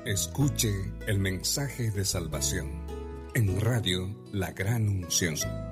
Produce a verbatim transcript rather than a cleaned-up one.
Escuche el mensaje de salvación en Radio La Gran Unción.